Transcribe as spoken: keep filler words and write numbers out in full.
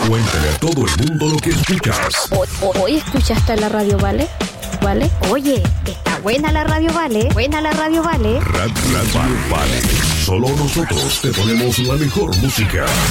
Cuéntale a todo el mundo lo que escuchas. Hoy, hoy escuchaste la radio, ¿vale? ¿Vale? Oye, está buena la radio, ¿vale? Buena la radio, ¿vale? Radio Vale. Solo nosotros te ponemos la mejor música.